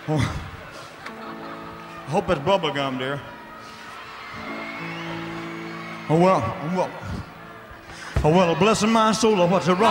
Oh, I hope it's bubble gum, dear. Oh, well, bless my soul, what's it wrong?